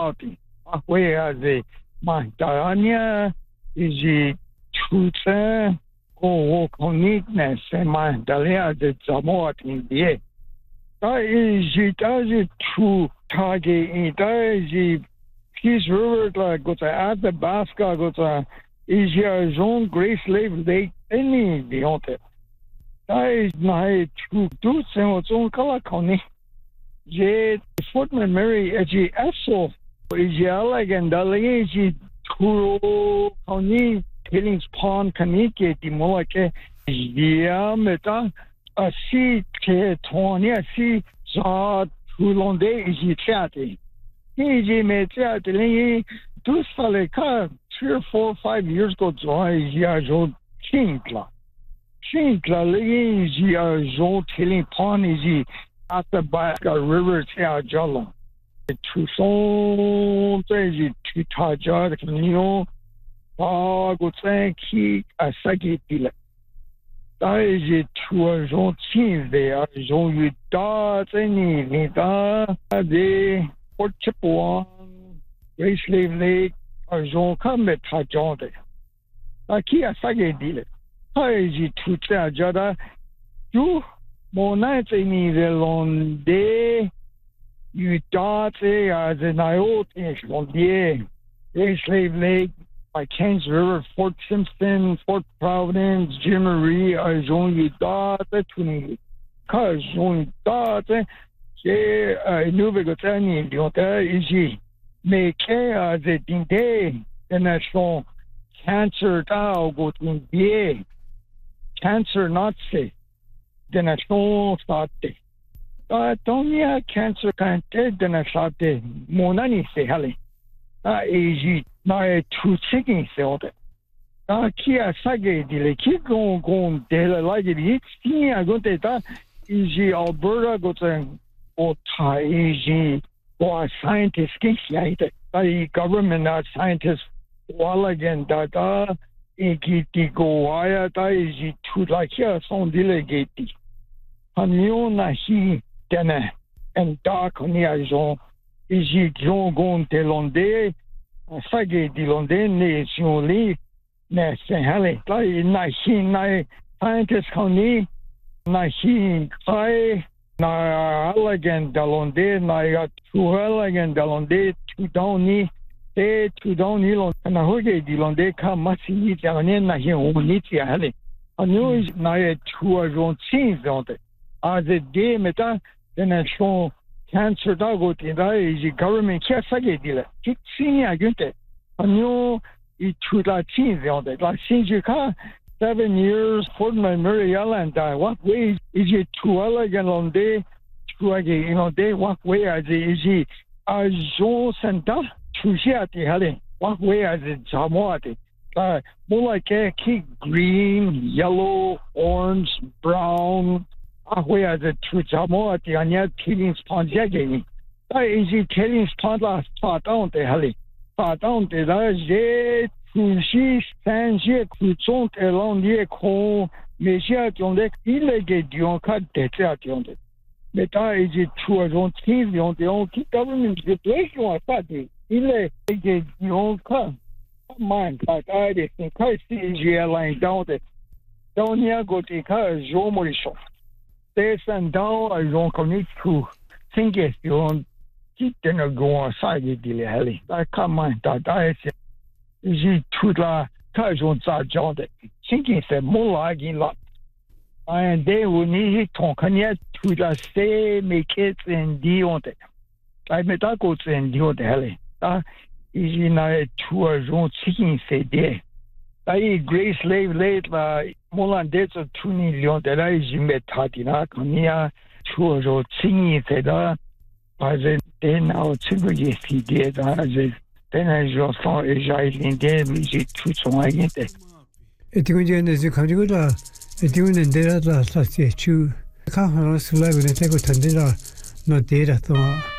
Zamoati. Where the Mandania is truth or uniqueness and Mandalia the Zamoati. Yeah. That is it true target. It is Peace River like goes at the Basca goes is your zone Grace Lake any beyond it. That is not true do some own color county. Yet Fortman Mary Edgy Esso is elegant the lazy Turo County Killings Pond Kanike Dimolake yeah meta a sea Tonia sea saw Tulonde is chatty. He made that the two Saleka 3 or 4 or 5 years ago joy Yajo Chinkla. Chinkla is Yajo Tilling Pond is at the Basca River Jalo. Tucson is to Taja the Camino. Go thank he a Sagi Pila. That is it to a zone team there. Zone you dot any de Port Chippewa, Great Slave Lake, or Zone Combat Tajonde. Aki a Sagi dealer. How is it to Tajada? You more nights any the long day. You dot as an IoT on the Great Slave Lake. By Kings River, Fort Simpson, Fort Providence, Jim Marie, Zone Data, Tuni, Cause Zone Data, Nuvegotani, Dota, Easy, make the day, the national cancer tau go to be cancer not say, the national start. Don't ya cancer can't take the national day, Monani say, Halley. Easy. Na two chicken sold it. Kia Sage dile keep going de like it. I go to that easy Alberta go to or Thai easy or scientists get the government not scientists while again that ekiti go aya that easy to like here son delegate. Hamiona he then and dark on the zone easy going de londe. Sage di London nationally, Saint Halley, Nahin, scientists County, Nahin, High, Na elegant Dalonde, Naya, two elegant Dalonde, two downy, they two downy, and a hoge di Londe, come Massi, Janin, Nahin, Unitia Halley. A news Naya two are on scenes on it. As a day meta, then I show. Cancer dog in the government care sage dealer. Keep seeing against it. I know it should like change on it. Like since you can 7 years, Fortman Mary Island, what way is it too elegant on day? They what way is it? As Joe Santa, to see at the Halley. What way is it? Zamoati. More like a keep green, yellow, orange, brown. Where the two Zamoati and yet killing sponge. That is it killing sponge far down the Halley. Far down the to see San Jet to don't along the call, Mesia on the illegate yon cut debt on it. But that is it to a own team on the own government situation or party. Illegate yon cut. Mind, but I think I see airline down the down here go to car Zomorisho. And down I don't connect to think it's you keep them go on side the heli. I come on that I say is it to the cars on side John thinking it's more like in lot. And they will need to connect to the stay make it and deal on it. I met that goes and deal the heli. That is in a tour zone chicken say there. I Grace Slave late Molan dates of 2 million that I met Tatina, Konia, Churo, singing that as a then our typically he did then I just saw a giant in there, music to so I get it. It is a conjugal, a dune and data last year, 2 can't slave and take a tendera, not data.